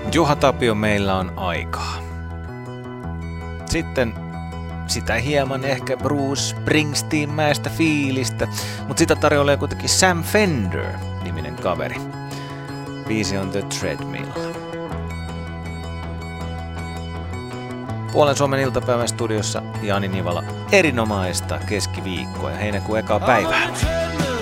Juha Tapio meillä on aikaa. Sitten sitä hieman ehkä Bruce Springsteen-mäistä fiilistä, mutta sitä tarjoilee kuitenkin Sam Fender-niminen kaveri. Biisi on The Treadmill. Puolen Suomen iltapäivän studiossa Jani Nivala erinomaista keskiviikkoa ja heinäkuun ekaa päivää.